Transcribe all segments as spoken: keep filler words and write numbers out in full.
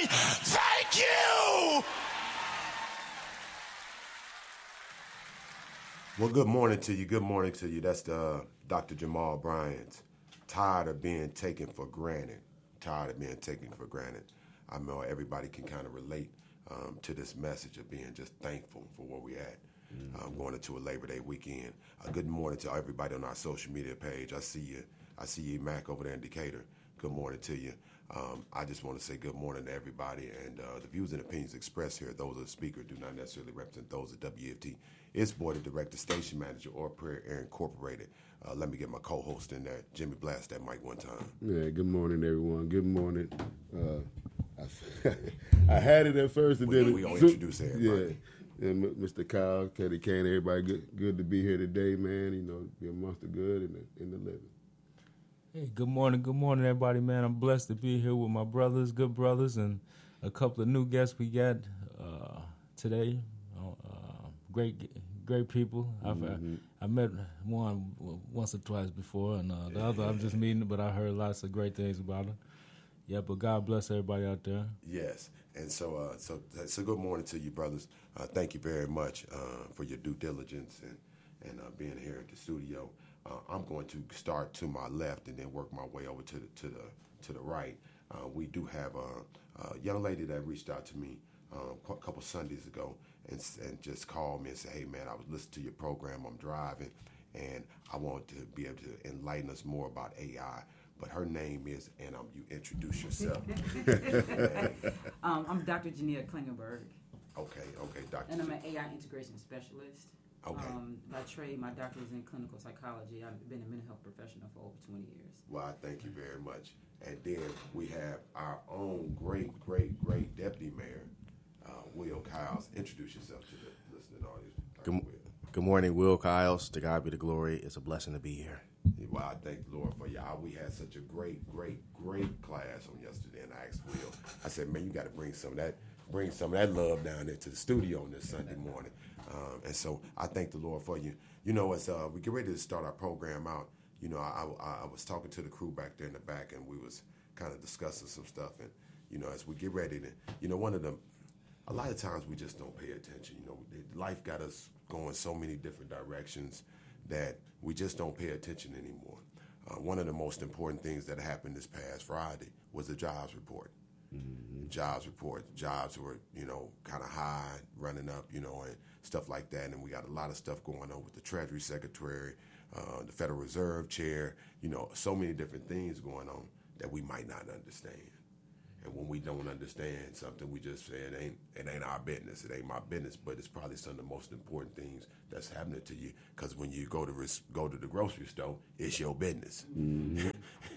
Thank you! Well, good morning to you. Good morning to you. That's the uh, Doctor Jamal Bryant. Tired of being taken for granted. Tired of being taken for granted. I know everybody can kind of relate um, to this message of being just thankful for where we're at. Mm-hmm. Um, going into a Labor Day weekend. Uh, good morning to everybody on our social media page. I see you. I see you, Mac, over there in Decatur. Good morning to you. Um, I just want to say good morning to everybody. And uh, the views and opinions expressed here, those of the speaker, do not necessarily represent those of W F T. Its board of director, station manager, or Prayer Air Incorporated. Uh, let me get my co-host in there. Jimmy, blast that mic one time. Yeah, good morning, everyone. Good morning. Uh, I, I had it at first. And we, then we gonna introduce everybody. Yeah, and Mister Kyle, Teddy Kane, everybody good, good to be here today, man. You know, be amongst the good and the, and the living. Hey, good morning, good morning, everybody, man. I'm blessed to be here with my brothers, good brothers, and a couple of new guests we got uh, today. Uh, great, great people. I've uh, Mm-hmm. I met one once or twice before, and uh, the other I'm just meeting, but I heard lots of great things about her. Yeah, but God bless everybody out there. Yes, and so uh, so so good morning to you, brothers. Uh, thank you very much uh, for your due diligence and and uh, being here at the studio. Uh, I'm going to start to my left and then work my way over to the to the to the right. Uh, we do have a, a young lady that reached out to me um, a couple Sundays ago and and just called me and said, "Hey man, I was listening to your program. I'm driving, and I want to be able to enlighten us more about A I." But her name is, and um, you introduce yourself. um, I'm Doctor Jania Klingenberg. Okay, okay, Doctor And I'm an A I integration specialist. Okay. Um, by trade, my doctorate is in clinical psychology. I've been a mental health professional for over twenty years. Well, I thank you very much. And then we have our own great, great, great deputy mayor, uh, Will Kyles. Introduce yourself to the listening audience. Good, good morning, Will Kyles. To God be the glory. It's a blessing to be here. Well, I thank the Lord for y'all. We had such a great, great, great class on yesterday, and I asked Will. I said, man, you got to bring some of that, bring some of that love down there to the studio on this Sunday morning. Um, and so I thank the Lord for you. You know, as uh, we get ready to start our program out, you know, I, I, I was talking to the crew back there in the back, and we was kind of discussing some stuff. And, you know, as we get ready to, you know, one of the, a lot of times we just don't pay attention. You know, life got us going so many different directions that we just don't pay attention anymore. Uh, one of the most important things that happened this past Friday was the jobs report. Mm-hmm. Jobs report. Jobs were, you know, kind of high, running up, you know, and stuff like that. And we got a lot of stuff going on with the Treasury Secretary, uh, the Federal Reserve Chair, you know, so many different things going on that we might not understand. And when we don't understand something, we just say it ain't it ain't our business. It ain't my business, but it's probably some of the most important things that's happening to you. Because when you go to res- go to the grocery store, it's your business. Mm-hmm.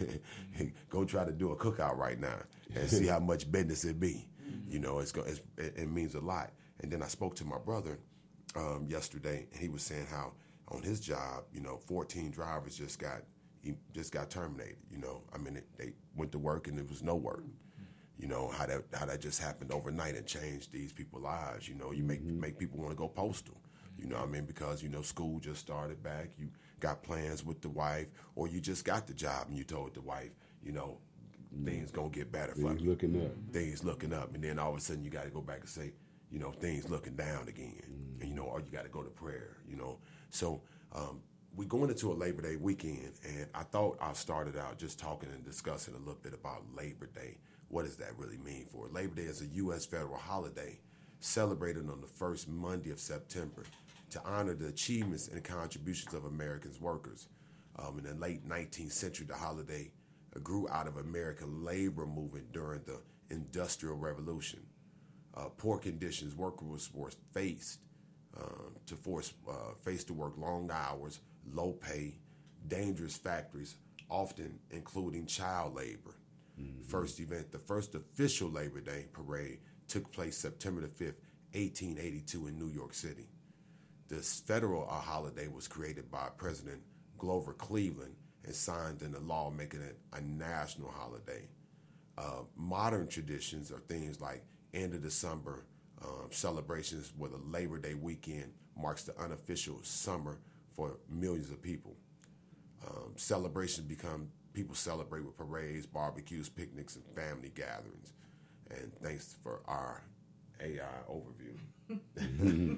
Go try to do a cookout right now and see how much business it be. You know, it's, go, it's it, it means a lot. And then I spoke to my brother um, yesterday, and he was saying how on his job, you know, fourteen drivers just got he just got terminated. You know, I mean, it, they went to work and there was no work. You know, how that how that just happened overnight and changed these people's lives. You know, you make mm-hmm. make people want to go postal. You know what I mean? Because, you know, school just started back. You got plans with the wife, or you just got the job and you told the wife, you know, mm-hmm. things going to get better things for you. looking up. Things looking up. And then all of a sudden you got to go back and say, you know, things looking down again. Mm-hmm. And, you know, or you got to go to prayer, you know. So um, we're going into a Labor Day weekend, and I thought I started out just talking and discussing a little bit about Labor Day. What does that really mean for it? Labor Day is a U S federal holiday celebrated on the first Monday of September to honor the achievements and contributions of American workers. Um, in the late nineteenth century, the holiday grew out of American labor movement during the Industrial Revolution. Uh, poor conditions workers were faced um, to force uh, faced to work long hours, low pay, dangerous factories, often including child labor. Mm-hmm. First event, the first official Labor Day parade took place September the fifth, eighteen eighty-two in New York City. This federal uh, holiday was created by President Grover Cleveland and signed into law, making it a national holiday. Uh, modern traditions are things like end of December um, celebrations where the Labor Day weekend marks the unofficial summer for millions of people. Um, celebrations become People celebrate with parades, barbecues, picnics, and family gatherings. and thanks for our A I overview.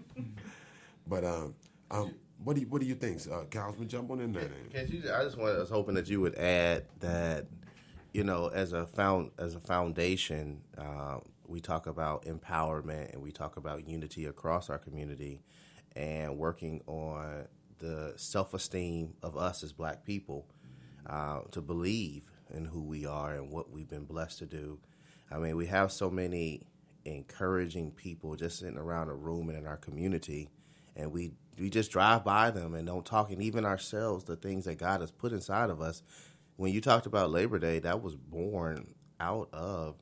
But um, um, what do you, what do you think, uh, Councilman? Jump on in there. Can you, I just wanted, I was hoping that you would add that, you know, as a found as a foundation, uh, we talk about empowerment and we talk about unity across our community, and working on the self-esteem of us as Black people, uh, to believe in who we are and what we've been blessed to do. I mean, we have so many encouraging people just sitting around a room and in our community, and we we just drive by them and don't talk, and even ourselves, the things that God has put inside of us. When you talked about Labor Day, that was born out of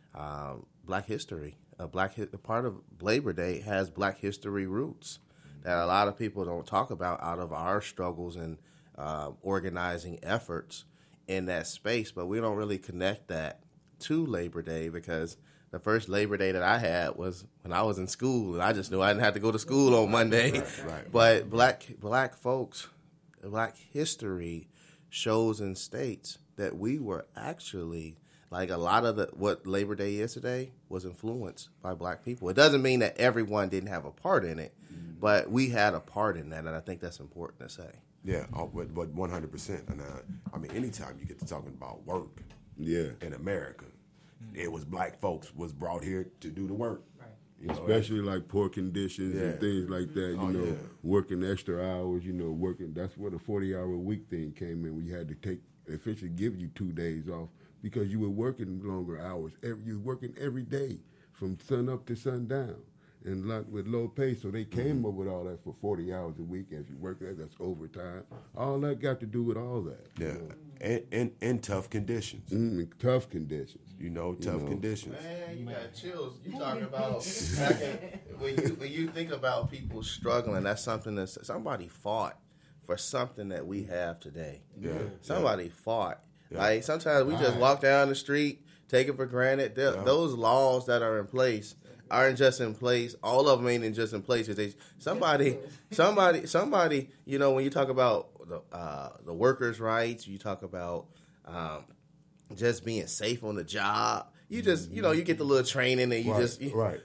um, Black history. A Black a part of Labor Day has Black history roots that a lot of people don't talk about out of our struggles and uh, organizing efforts in that space, but we don't really connect that to Labor Day, because the first Labor Day that I had was when I was in school, and I just knew I didn't have to go to school on Monday. Right, right. But black black folks, Black history shows and states that we were actually, like, a lot of the what Labor Day is today was influenced by Black people. It doesn't mean that everyone didn't have a part in it, mm-hmm. but we had a part in that, and I think that's important to say. Yeah, uh, but, but one hundred percent. And uh, I mean, anytime you get to talking about work, Yeah. in America, mm-hmm. it was Black folks was brought here to do the work. Right. You know, Especially like poor conditions Yeah. and things like that, you Oh, know, yeah. working extra hours, you know, working. That's where the forty-hour week thing came in. We had to take, officially give you two days off because you were working longer hours. Every, you were working every day from sun up to sundown, and like with low pay. So they came Mm-hmm. up with all that for forty hours a week. And if you work that, that's overtime. All that got to do with all that. Yeah, You know? in, in, in tough conditions. Mm, tough conditions. You know, tough know. conditions. Man, you got chills. You talking about back in, when you when you think about people struggling, that's something that somebody fought for something that we have today. Yeah. Somebody fought. Yeah. Like sometimes we just walk down the street, take it for granted. There- Yeah. Those laws that are in place aren't just in place. All of them ain't just in place. They, somebody, somebody, somebody. You know, when you talk about the uh, the workers' rights, you talk about um, just being safe on the job. You just, you know, you get the little training and you Right, just, you, right.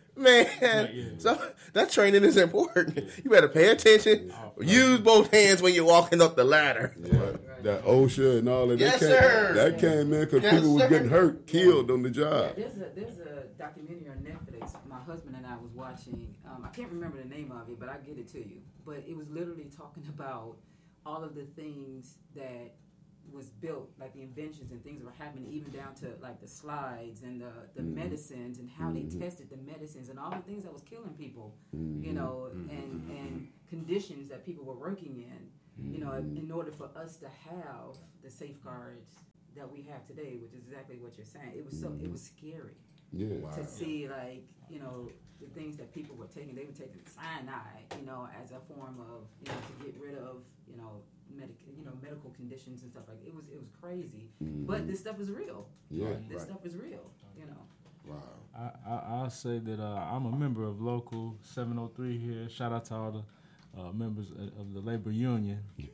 man, so that training is important. You better pay attention. Use both hands when you're walking up the ladder. Yeah. That OSHA and all of that. Yes, came, sir. That came in because Yes, people were sir. getting hurt, killed on the job. There's a there's a documentary on Netflix. My husband and I was watching. Um, I can't remember the name of it, but I'll get it to you. But it was literally talking about all of the things that was built, like the inventions and things that were happening, even down to like the slides and the, the mm-hmm. medicines and how mm-hmm. they tested the medicines and all the things that was killing people, mm-hmm. you know, mm-hmm. and and conditions that people were working in, mm-hmm. you know, in order for us to have the safeguards that we have today, which is exactly what you're saying. It was so it was scary. Yeah. Wow. To see, like, you know, the things that people were taking. They were taking cyanide, you know, as a form of, you know, to get rid of, you know, medic, you know, medical conditions and stuff like that. It was, it was crazy. Mm-hmm. But this stuff is real. Yeah. This right. stuff is real, you know. Wow. I, I, I'll say that uh, I'm a member of Local seven oh three here. Shout out to all the uh, members of, of the labor union.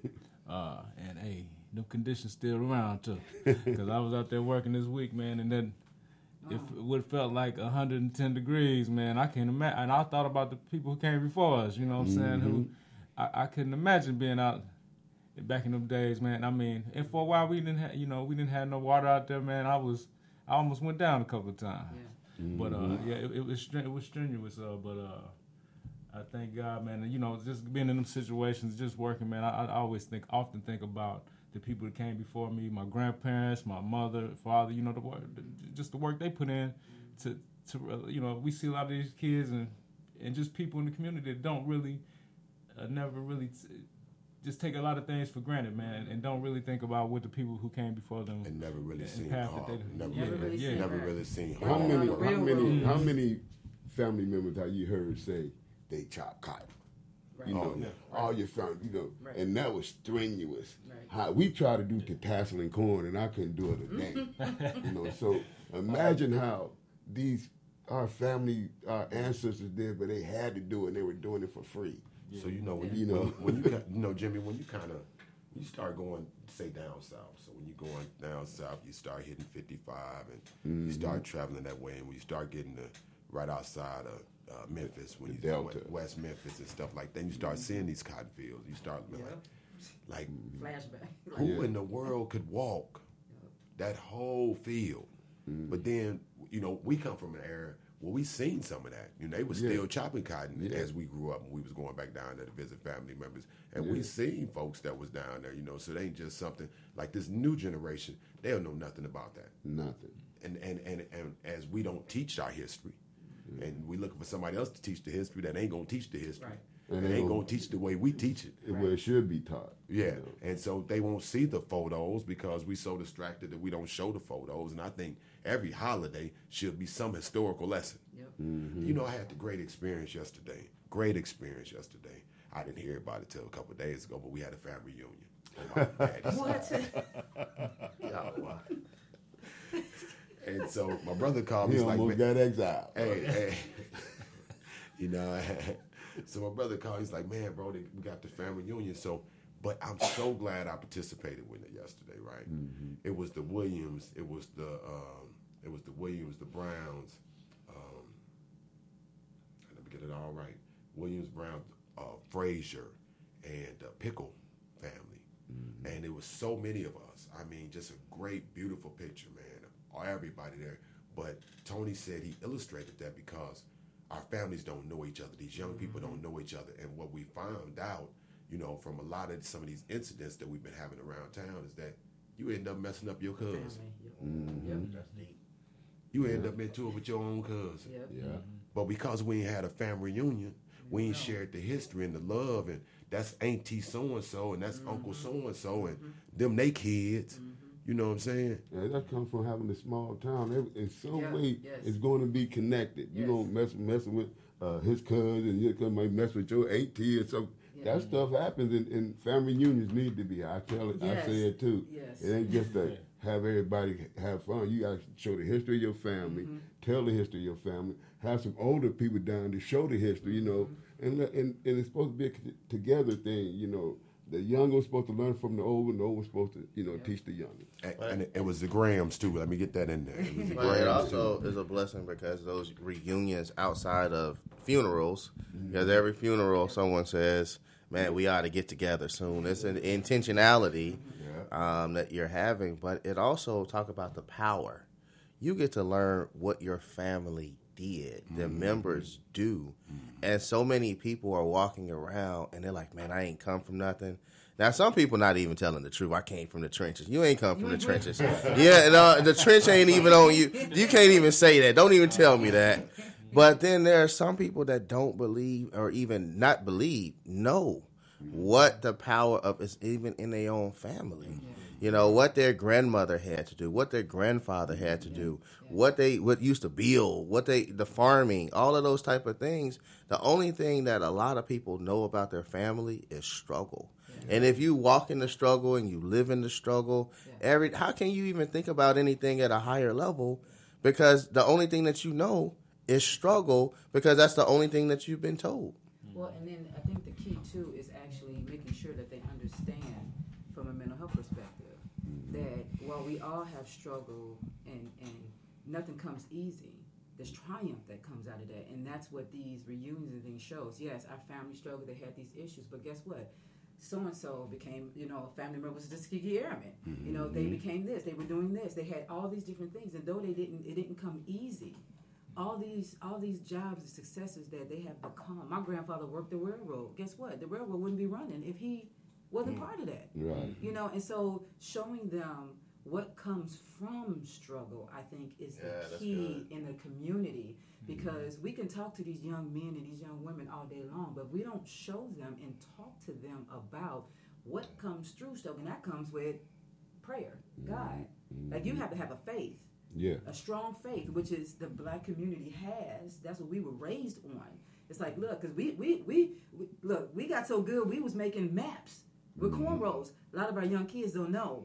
Uh, and, hey, them conditions still around, too. Because I was out there working this week, man, and then if it would have felt like one hundred ten degrees, man, I can't imagine. And I thought about the people who came before us, you know what I'm saying, Mm-hmm. who I, I couldn't imagine being out back in them days, man. I mean, and for a while we didn't have, you know, we didn't have no water out there, man. I was, I almost went down a couple of times. Yeah. Mm-hmm. But, uh, yeah, it, it was it was strenuous, uh, but uh, I thank God, man. And, you know, just being in them situations, just working, man, I, I always think, often think about the people that came before me, my grandparents, my mother, father, you know, the work, just the work they put in to, to uh, you know, we see a lot of these kids and, and just people in the community that don't really, uh, never really, t- just take a lot of things for granted, man, and don't really think about what the people who came before them And never really and seen path that harm. they- Never, Never really, really seen never that. really seen How harm. many? the How real many? world. How many family members have you heard say they chop cotton? Right. You know, Oh, yeah. all your family, you know, Right. and that was strenuous. Right. How we tried to do to tasseling corn, and I couldn't do it a day. You know, so imagine how these our family, our ancestors did, but they had to do it, and they were doing it for free. So you know when Yeah. you, You know. when, when you got- you know Jimmy, when you kind of you start going, say, down south. So when you're going down south, you start hitting fifty-five, and Mm-hmm. you start traveling that way. And when you start getting to right outside of uh, Memphis, when The you Delta. West Memphis and stuff like that, you start seeing these cotton fields. You start Yep. like, like Flashback. who Yeah. in the world could walk that whole field? Mm-hmm. But then, you know, we come from an era where we seen some of that. You know, they was Yeah. still chopping cotton Yeah. as we grew up, and we was going back down there to visit family members. And we Yeah. seen folks that was down there, you know, so it ain't just something like this new generation, they don't know nothing about that. Nothing. And and, and, and as we don't teach our history, and we looking for somebody else to teach the history that ain't gonna teach the history. Right. And And they they ain't gon- gonna teach the way we teach it. It- Where it should be taught. Yeah, you know. and so they won't see the photos because we so distracted that we don't show the photos. And I think every holiday should be some historical lesson. Yep. You know, I had the great experience yesterday. Great experience yesterday. I didn't hear about it till a couple of days ago, but we had a family reunion. on my daddy's side. What? Yeah, wow. And so my brother called me. He He's like, almost "Man, got exiled. hey, hey. You know, so my brother called. He's like, man, bro, they, we got the family reunion. So, but I'm so glad I participated with it yesterday, right? Mm-hmm. It was the Williams. It was the um, it was the Williams, the Browns. Um, let me get it all right. Williams, Brown, uh, Frazier, and uh, Pickle family. Mm-hmm. And it was so many of us. I mean, just a great, beautiful picture, man. Everybody there. But Tony said he illustrated that because our families don't know each other. These young people don't know each other. And what we found out, you know, from a lot of some of these incidents that we've been having around town is that you end up messing up your cousins. Family. Yep. That's deep. You end up into it with your own cousin. Yep. Yeah. But because we ain't had a family reunion, we ain't shared the history and the love, and that's auntie so-and-so, and that's uncle so-and-so, and them they kids. You know what I'm saying? Yeah, that comes from having a small town. Every- In some Yeah, way, yes. it's going to be connected. You Yes. don't mess messing with uh, his cousin. Your cousin might mess with your auntie or something. Yeah. That stuff happens, and, and family reunions need to be. I tell it. Yes. I say it too. Yes. It ain't just to have everybody have fun. You got to show the history of your family, Mm-hmm. tell the history of your family, have some older people down to show the history. You know, Mm-hmm. and, let- and and it's supposed to be a c- together thing. You know. The young was supposed to learn from the old, and the old was supposed to, you know, teach the young. And, and it, it was the Grahams too. Let me get that in there. It was the But it Grahams also too. is a blessing because those reunions outside of funerals, because every funeral someone says, man, we ought to get together soon. It's an intentionality um, that you're having, but it also talk about the power. You get to learn what your family did, the members do. And so many people are walking around and they're like, man, I ain't come from nothing. Now, some people not even telling the truth. I came from the trenches. You ain't come from the trenches. Yeah, no, the trench ain't even on you. You can't even say that. Don't even tell me that. But then there are some people that don't believe or even not believe, know what the power of is even in their own family. You know, what their grandmother had to do, what their grandfather had to do, what they what used to build, what they the farming, all of those type of things. The only thing that a lot of people know about their family is struggle. And if you walk in the struggle and you live in the struggle, every how can you even think about anything at a higher level? Because the only thing that you know is struggle, because that's the only thing that you've been told. Well, and then I think the key too is actually making sure that they understand from a mental health perspective that while we all have struggle and, and nothing comes easy, there's triumph that comes out of that. And that's what these reunions and things shows. Yes, our family struggled, they had these issues, but guess what? So-and-so became, you know, a family member was the Tuskegee Airmen. You know, they became this, they were doing this. They had all these different things. And though they didn't, it didn't come easy. All these all these jobs and successes that they have become. My grandfather worked the railroad. Guess what? The railroad wouldn't be running if he wasn't part of that. Right. You know, and so showing them what comes from struggle, I think, is Yeah, the that's key good. in the community, because we can talk to these young men and these young women all day long, but we don't show them and talk to them about what comes through struggle, and that comes with prayer, God. Like, you have to have a faith. Yeah. A strong faith, which is the black community has. That's what we were raised on. It's like, look, because we, we, we, we, look, we got so good, we was making maps with cornrows. A lot of our young kids don't know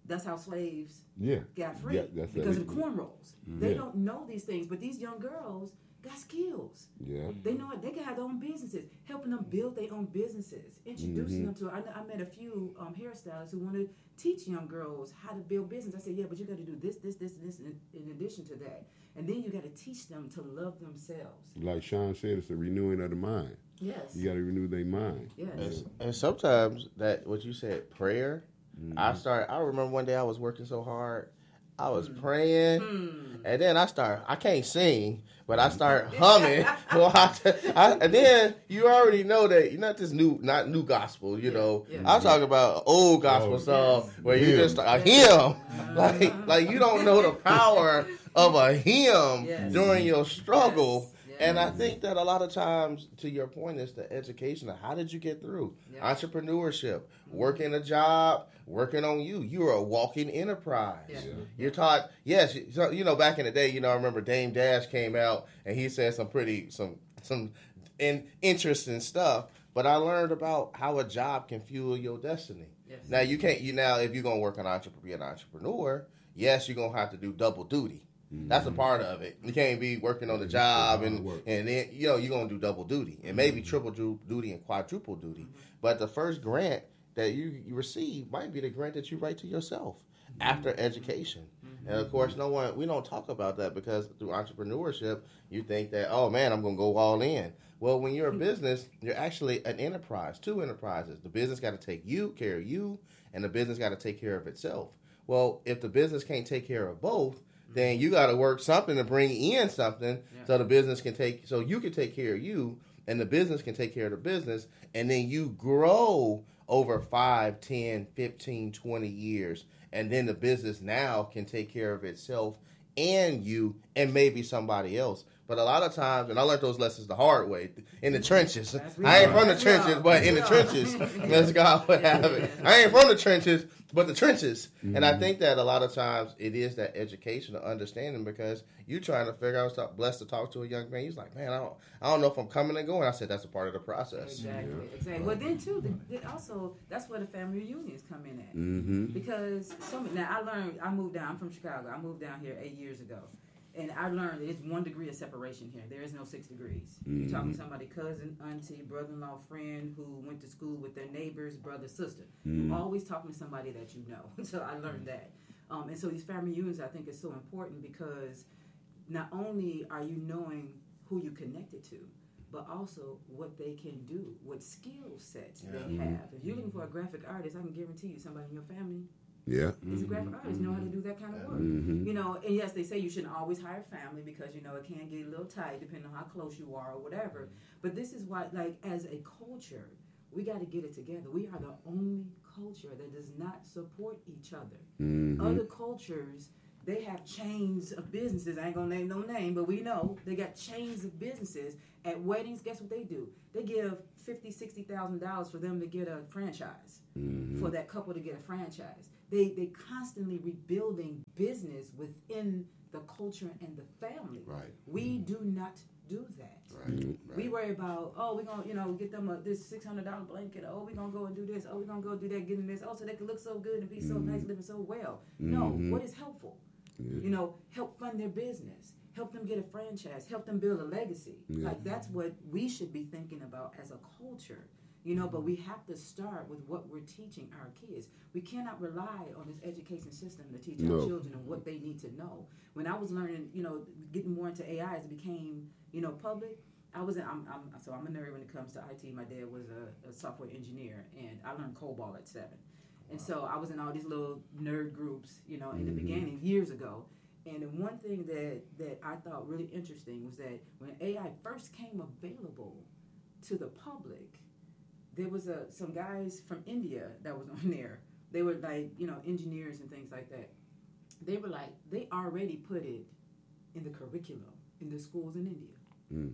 That's how slaves Yeah. got free Yeah, that's because that. of the cornrows. They Yeah. don't know these things, but these young girls got skills. Yeah. They know it. They can have their own businesses, helping them build their own businesses, introducing Mhm. them to. I, I met a few um, hairstylists who want to teach young girls how to build business. I said, yeah, but you got to do this, this, this, and this in, in addition to that, and then you got to teach them to love themselves. Like Sean said, it's a renewing of the mind. Yes. You got to renew their mind. Yes. And, and sometimes that what you said, prayer. Mm-hmm. I started. I remember one day I was working so hard, I was Mm. praying, Hmm. and then I start. I can't sing, but I start humming. Well, I, I, and then you already know that you're not this new, not new gospel. You Yeah, know, yeah. I'm talking about old gospel Oh, song yes. where you Hymn. just a Yes. hymn, like like you don't know the power of a hymn Yes. during your struggle. Yes. And I Yes. think that a lot of times, to your point, is the education of how did you get through Yeah. entrepreneurship, working a job, working on you. You are a walking enterprise. Yeah. Yeah. You're taught, yes. So, you know, back in the day, you know, I remember Dame Dash came out and he said some pretty, some, some in, interesting stuff. But I learned about how a job can fuel your destiny. Yes. Now you can't. You now, if you're gonna work on entrepreneur, be an entrepreneur, yes, you're gonna have to do double duty. That's a part of it. You can't be working on the job and Hard work. and then you know you're gonna do double duty and maybe triple du- duty and quadruple duty. But the first grant that you, you receive might be the grant that you write to yourself after education. And of course, no one we don't talk about that because through entrepreneurship, you think that oh man, I'm gonna go all in. Well, when you're a business, you're actually an enterprise, two enterprises. The business got to take you care of you, and the business got to take care of itself. Well, if the business can't take care of both, then you got to work something to bring in something Yeah. so the business can take, so you can take care of you and the business can take care of the business. And then you grow over five, ten, fifteen, twenty years. And then the business now can take care of itself and you and maybe somebody else. But a lot of times, and I learned those lessons the hard way, in the trenches. That's we I ain't are. from the That's we trenches, are. but in the That's we are. trenches. Let's God would have it. I ain't from the trenches, but the trenches. And I think that a lot of times it is that educational understanding because you trying to figure out, I was blessed to talk to a young man. He's like, man, I don't, I don't know if I'm coming and going. I said, that's a part of the process. Exactly. Exactly. Well, then too, the, the, also that's where the family reunions come in at. Mm-hmm. Because some now I learned I moved down. I'm from Chicago. I moved down here eight years ago, and I learned that it's one degree of separation here. There is no six degrees. You talking to somebody, cousin, auntie, brother-in-law, friend who went to school with their neighbors, brother, sister. You're always talking to somebody that you know. So I learned that, um, and so these family reunions I think is so important because not only are you knowing who you connected to, but also what they can do, what skill sets they have. If you're looking for a graphic artist, I can guarantee you somebody in your family Yeah. is a graphic artist, know how to do that kind of work. Mhm. You know, and yes, they say you shouldn't always hire family because, you know, it can get a little tight depending on how close you are or whatever. But this is why, like, as a culture, we got to get it together. We are the only culture that does not support each other. Mhm. Other cultures, they have chains of businesses. I ain't gonna name no name, but we know they got chains of businesses. At weddings, guess what they do? They give fifty, sixty thousand dollars for them to get a franchise, Mhm. for that couple to get a franchise. They they constantly rebuilding business within the culture and the family. Right. We do not do that. Right. right. We worry about, oh, we're going to, you know, get them a, this six hundred dollars blanket. Oh, we're going to go and do this. Oh, we're going to go do that, get them this. Oh, so they can look so good and be so nice, living so well. No, Mhm. what is helpful? You know, help fund their business. Help them get a franchise. Help them build a legacy. Yeah. Like, that's what we should be thinking about as a culture. You know, but we have to start with what we're teaching our kids. We cannot rely on this education system to teach No. our children and what they need to know. When I was learning, you know, getting more into A I as it became, you know, public, I was in, I'm, I'm so I'm a nerd when it comes to I T. My dad was a, a software engineer, and I learned COBOL at seven. And so I was in all these little nerd groups, you know, in the beginning years ago. And the one thing that, that I thought really interesting was that when A I first came available to the public, there was a, some guys from India that was on there. They were like, you know, engineers and things like that. They were like, they already put it in the curriculum in the schools in India. Mm.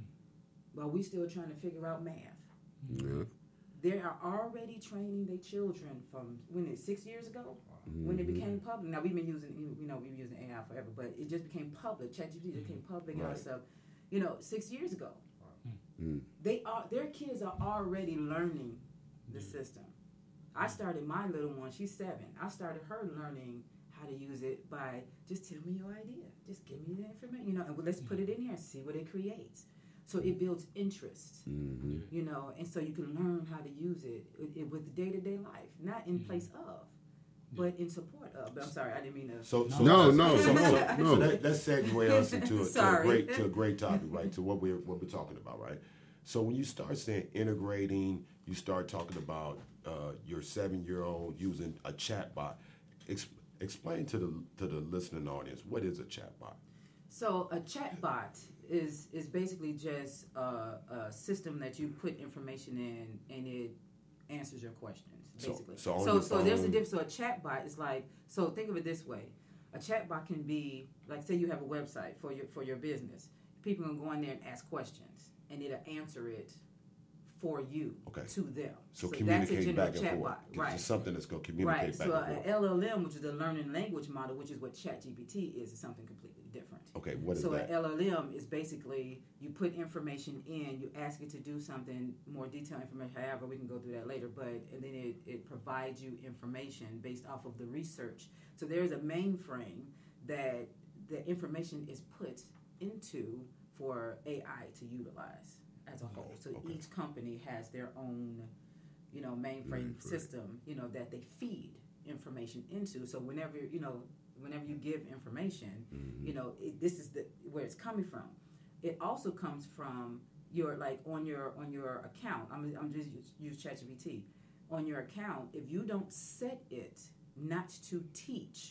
While we still trying to figure out math. Yeah. They are already training their children from, when it's six years ago, when it became public. Now, we've been using, you know, we've been using A I forever, but it just became public. ChatGPT just became public and all that stuff, you know, six years ago. Mm. They are, their kids are already learning the system. I started my little one, she's seven. I started her learning how to use it by just tell me your idea. Just give me the information, you know, and let's put it in here and see what it creates. So it builds interest, Mm-hmm. you know, and so you can learn how to use it, it, it with day-to-day life, not in place of, but in support of. But I'm sorry, I didn't mean to. So, so No, let's- no, so, no, so, no. so that, let's segue us into a, to a Sorry. great to a great topic, right? To what we're what we're talking about, right? So when you start saying integrating, you start talking about uh, your seven year old using a chatbot. Ex- explain to the to the listening audience what is a chatbot. So a chatbot is is basically just a, a system that you put information in and it answers your questions. So- Basically, so on so, your so there's a phone- difference. So a chatbot is like, so think of it this way: a chatbot can be like, say you have a website for your for your business. People can go in there and ask questions, and it'll answer it for you Okay. to them. So, that's a communicating general back and chatbot, forth. right? It's something that's going to communicate Right. back So and an forth. L L M, which is a learning language model, which is what ChatGPT is, is something completely different. Okay, what is so that? an L L M is basically you put information in, you ask it to do something, more detailed information. However, we can go through that later. But and then it, it provides you information based off of the research. So there is a mainframe that the information is put into for A I to utilize as a whole. So Okay. each company has their own, you know, mainframe Mainframe. system, you know, that they feed information into. So whenever you know, whenever you give information, Mm-hmm. you know, it, this is the where it's coming from. It also comes from your like on your on your account. I'm I'm just use, use ChatGPT on your account. If you don't set it not to teach,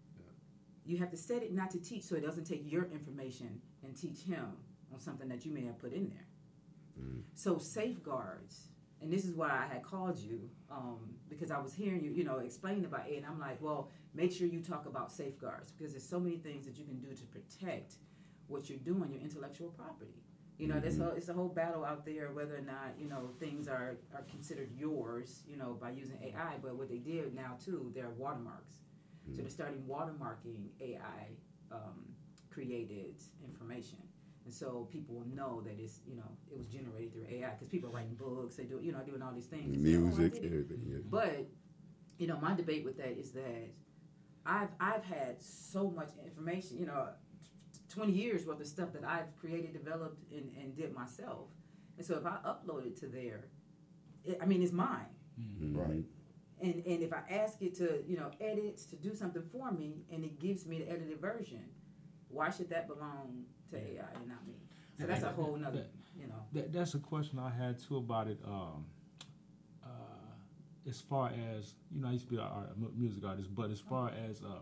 you have to set it not to teach, so it doesn't take your information and teach him on something that you may have put in there. Mm-hmm. So safeguards, and this is why I had called you, um, because I was hearing you, you know, explain about it, and I'm like, well, make sure you talk about safeguards, because there's so many things that you can do to protect what you're doing, your intellectual property. You know, there's a, it's a whole battle out there whether or not, you know, things are, are considered yours, you know, by using A I, but what they did now, too, they're watermarks. So they're starting watermarking A I um, created information. And so people will know that it's, you know, it was generated through A I because people are writing books, they do, you know, doing all these things. They say, "Oh, I Music, did it." everything. Yeah. But, you know, my debate with that is that I've I've had so much information, you know, twenty years worth of stuff that I've created, developed, and, and did myself. And so if I upload it to there, it, I mean, it's mine. Mm-hmm. Right. And and if I ask it to, you know, edit, to do something for me, and it gives me the edited version, why should that belong to A I and not me? So that's a whole nother, you know. That, that's a question I had too about it. Um, uh, as far as you know, I used to be a, a music artist, but as far as uh,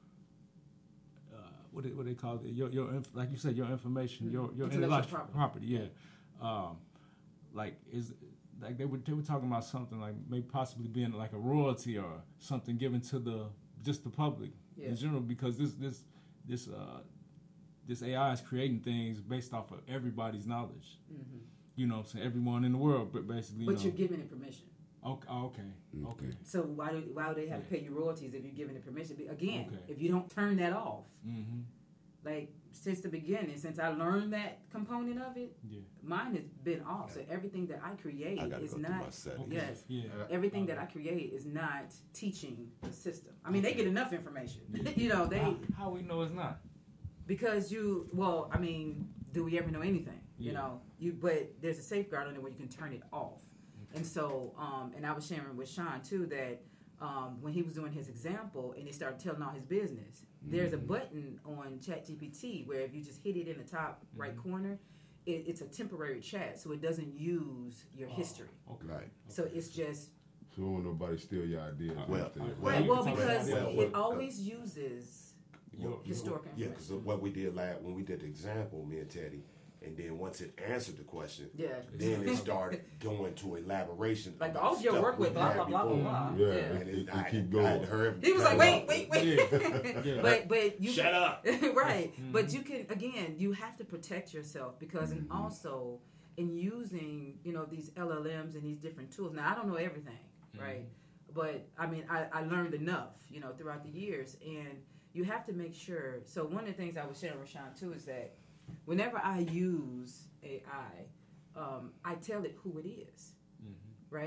uh, what they, what they call it, your your inf- like you said, your information, your your Intellectual intellectual property. property, yeah. Um, like is like they were they were talking about something like maybe possibly being like a royalty or something given to the just the public Yeah. in general, because this this this uh, this A I is creating things based off of everybody's knowledge. Mm-hmm. You know what I'm saying? Everyone in the world, but basically, But you you're know. giving it permission. Okay, oh, okay, okay. So why do why would they have to pay you royalties if you're giving it permission? Be- Again, Okay. if you don't turn that off, Mm-hmm. like since the beginning, since I learned that component of it, Yeah. mine has been off. So everything that I create I got to is go through my not. settings. Okay. Yes. Yeah. Everything that I create is not teaching the system. I mean, they get enough information. you know, they How, how we know it's not? because you. Well, I mean, do we ever know anything? You Yeah. know, you. But there's a safeguard on it where you can turn it off. And so, um, and I was sharing with Sean too that um, when he was doing his example and he started telling all his business, there's a button on ChatGPT where if you just hit it in the top right corner, it, it's a temporary chat, so it doesn't use your history. Okay. Right. So it's just So don't nobody steal your ideas. Well, out there. well, right. you Well, can talk because about that. it Well, always uses Well, historic Yeah, information. because what we did last when we did the example, me and Teddy, and then once it answered the question, Yeah. then it started going to elaboration. Like about all of your stuff work we with blah had blah blah blah before. blah. Yeah. Yeah. And It- it, it I, keep I going. had to hurry up and He was cut like, it wait, off. wait, wait. Yeah. But but you Shut up. right. But you can again, you have to protect yourself because and also in using you know these L L Ms and these different tools. Now I don't know everything, right? But I mean I, I learned enough, you know, throughout the years, and you have to make sure. So one of the things I was sharing with Sean too is that whenever I use A I, um, I tell it who it is, right?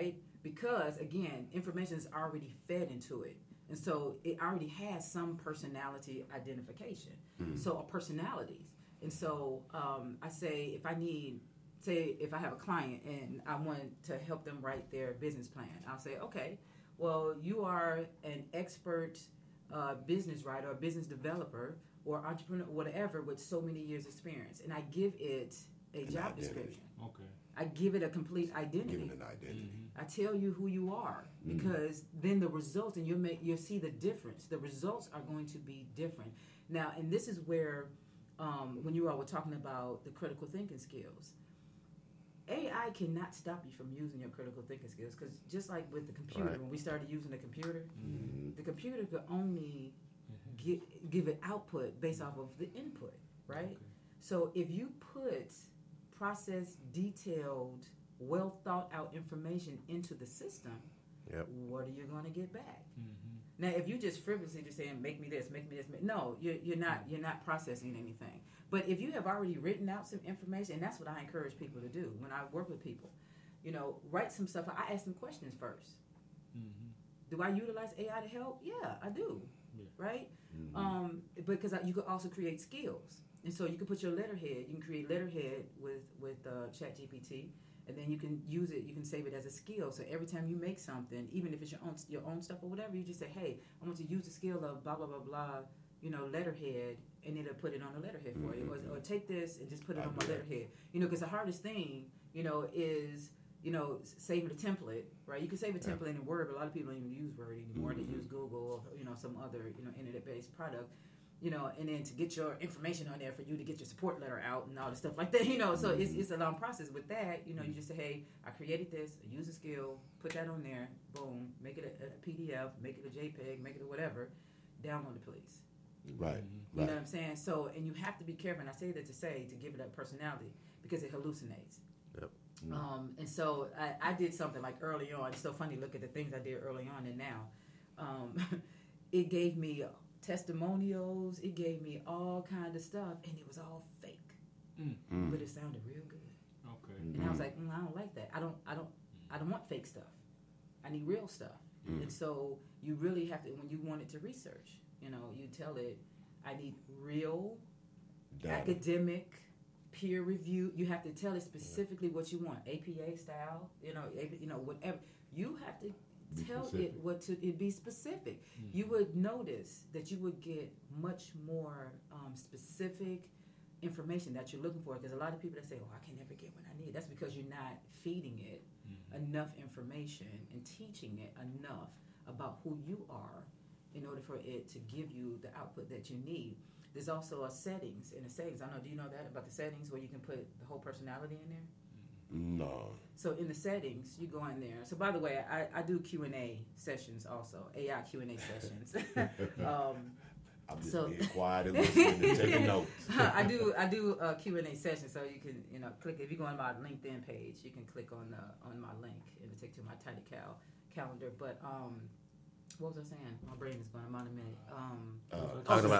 because again, information is already fed into it. And so it already has some personality identification. Mm-hmm. So a personalities. And so um, I say if I need, say if I have a client and I want to help them write their business plan, I'll say, okay, well, you are an expert uh, business writer or business developer or entrepreneur, whatever, with so many years experience. And I give it a An job identity. description. Okay. I give it a complete identity. Give it an identity. I tell you who you are, because mm-hmm. then the results, and you'll make you'll see the difference. The results are going to be different. Now, and this is where, um, when you all were talking about the critical thinking skills, A I cannot stop you from using your critical thinking skills, because just like with the computer, Right. when we started using the computer, Mm-hmm. the computer could only give, give it output based off of the input, right? Okay. So if you put processed, detailed, well thought out information into the system, Yep. what are you going to get back? Mm-hmm. Now, if you just frivolously just saying, make me this, make me this, make, no, you're, you're not you're not processing anything. But if you have already written out some information, and that's what I encourage people to do when I work with people, you know, write some stuff. I ask them questions first. Mm-hmm. Do I utilize A I to help? Yeah, I do. Yeah. Right? Mm-hmm. Um, because I, you could also create skills. And so you can put your letterhead, you can create letterhead with, with uh, ChatGPT, and then you can use it, you can save it as a skill. So every time you make something, even if it's your own your own stuff or whatever, you just say, hey, I want to use the skill of blah, blah, blah, blah, you know, letterhead, and it'll put it on the letterhead for you. Or, or take this and just put it I on do my that. letterhead. You know, because the hardest thing, you know, is, you know, s- saving a template, right? You can save a Yeah. template in Word, but a lot of people don't even use Word anymore. They use Google or, you know, some other, you know, internet-based product. You know, and then to get your information on there for you to get your support letter out and all the stuff like that, you know. So it's, it's a long process. With that, you know, you just say, hey, I created this, I use a skill, put that on there, boom, make it a, a P D F, make it a JPEG, make it a whatever, download it, please. Right. You Right. know what I'm saying? So, and you have to be careful, and I say that to say, to give it that personality, because it hallucinates. Yep. Um, and so I, I did something like early on. It's so funny, look at the things I did early on and now. Um, it gave me testimonials, it gave me all kind of stuff, and it was all fake, Mm. Mm. but it sounded real good. Okay. And I was like, mm, I don't like that. I don't, I don't, I don't want fake stuff. I need real stuff. Mm. And so you really have to, when you want it to research, you know, you tell it, I need real, Data. academic, peer review. You have to tell it specifically what you want, A P A style, you know, A P, you know, whatever. You have to Be tell specific. it what to it be specific. You would notice that you would get much more um, specific information that you're looking for, because a lot of people that say, oh, I can never get what I need, that's because you're not feeding it enough information and teaching it enough about who you are in order for it to give you the output that you need. There's also a settings, in the settings, I don't know, do you know that about the settings where you can put the whole personality in there? No. So in the settings, you go in there. So by the way, I, I do Q and A sessions also, A I Q and A sessions. um, I'm just So- being quiet and listening and taking notes. I do I do a Q and A session, so you can, you know, click, if you go on my LinkedIn page, you can click on the, on my link and it'll take you to my Tiny Cal calendar. But um, what was I saying? My brain is going. I'm on a minute. Um, Uh, oh, Talking the about